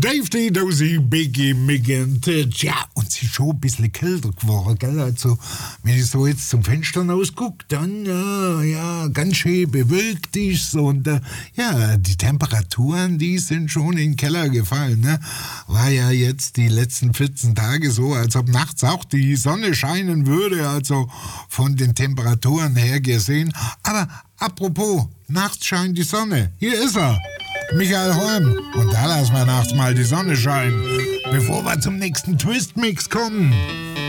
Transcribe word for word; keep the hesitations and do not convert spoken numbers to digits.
Dave, die Dosi, Biggie, Miggin, ja, und sie ist schon ein bisschen kälter geworden, gell? Also, wenn ich so jetzt zum Fenster rausgucke, dann, ja, ja, ganz schön bewölkt ist und, äh, ja, die Temperaturen, die sind schon in den Keller gefallen, ne? War ja jetzt die letzten vierzehn Tage so, als ob nachts auch die Sonne scheinen würde, also von den Temperaturen her gesehen. Aber apropos, nachts scheint die Sonne. Hier ist er. Michael Holm. Und da lassen wir nachts mal die Sonne scheinen, bevor wir zum nächsten Twist-Mix kommen.